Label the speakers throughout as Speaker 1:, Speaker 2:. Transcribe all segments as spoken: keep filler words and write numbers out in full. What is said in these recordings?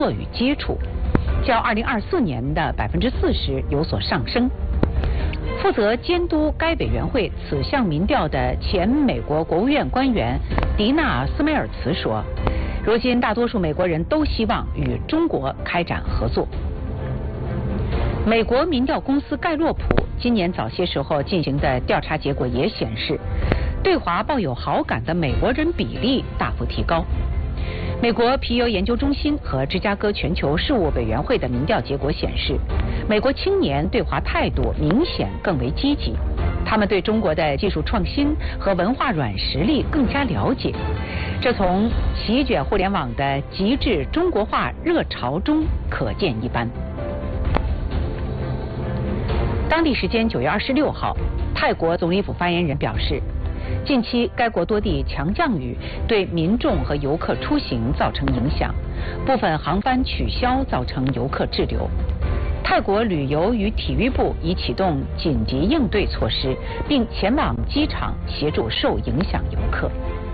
Speaker 1: 与接触，较二零二四年的百分之四十有所上升。负责监督该委员会此项民调的前美国国务院官员迪纳·斯梅尔茨说，如今大多数美国人都希望与中国开展合作。美国民调公司盖洛普今年早些时候进行的调查结果也显示，对华抱有好感的美国人比例大幅提高。美国皮尤研究中心和芝加哥全球事务委员会的民调结果显示，美国青年对华态度明显更为积极，他们对中国的技术创新和文化软实力更加了解，这从席卷互联网的极致中国化热潮中可见一斑。当地时间九月二十六号，泰国总理府发言人表示，近期该国多地强降雨对民众和游客出行造成影响，部分航班取消，造成游客滞留。泰国旅游与体育部已启动紧急应对措施，并前往机场协助受影响游客。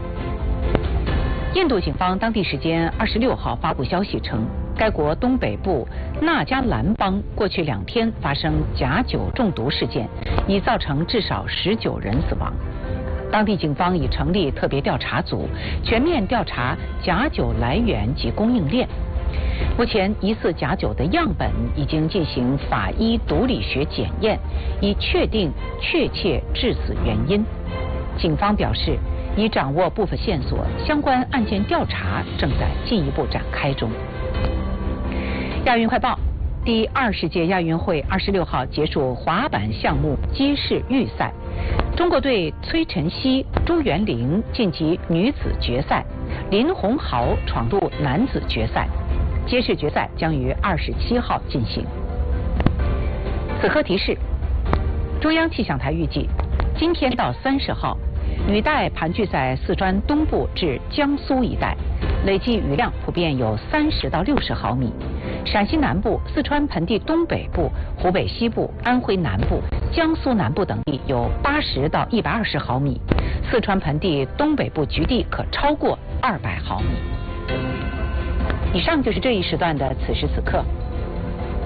Speaker 1: 印度警方当地时间二十六号发布消息称，该国东北部纳加兰邦过去两天发生假酒中毒事件，已造成至少十九人死亡。当地警方已成立特别调查组，全面调查假酒来源及供应链。目前，疑似假酒的样本已经进行法医毒理学检验，以确定确切致死原因。警方表示，已掌握部分线索，相关案件调查正在进一步展开中。亚运快报：第二十届亚运会二十六号结束滑板项目街式预赛，中国队崔晨曦、朱元玲晋级女子决赛，林鸿豪闯入男子决赛。街式决赛将于二十七号进行。此刻提示：中央气象台预计，今天到三十号，雨带盘踞在四川东部至江苏一带，累计雨量普遍有三十到六十毫米。陕西南部、四川盆地东北部、湖北西部、安徽南部、江苏南部等地有八十到一百二十毫米，四川盆地东北部局地可超过二百毫米。以上就是这一时段的此时此刻。